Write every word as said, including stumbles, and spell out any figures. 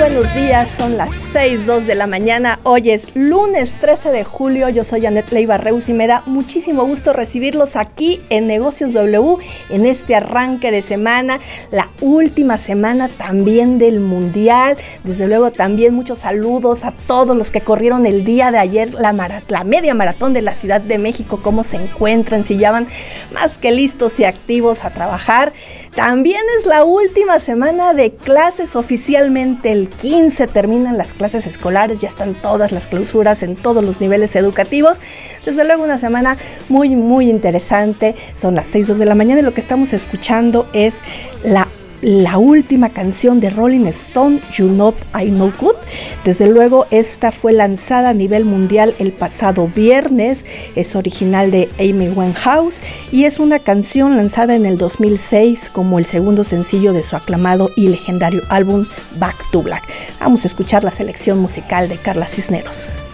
buenos días, son las seis dos de la mañana, hoy es lunes trece de julio, yo soy Anet Leiva Reus y me da muchísimo gusto recibirlos aquí en Negocios W, en este arranque de semana, la última semana también del Mundial. Desde luego también muchos saludos a todos los que corrieron el día de ayer, la, marat- la media maratón de la Ciudad de México, cómo se encuentran, si ya van más que listos y activos a trabajar. También es la última semana de clases oficialmente. El quince terminan las clases escolares, ya están todas las clausuras en todos los niveles educativos. Desde luego una semana muy muy interesante. Son las seis dos de la mañana y lo que estamos escuchando es la La última canción de Rolling Stone, You Know I Know Good. Desde luego esta fue lanzada a nivel mundial el pasado viernes, es original de Amy Winehouse y es una canción lanzada en el dos mil seis como el segundo sencillo de su aclamado y legendario álbum Back to Black. Vamos a escuchar la selección musical de Carla Cisneros.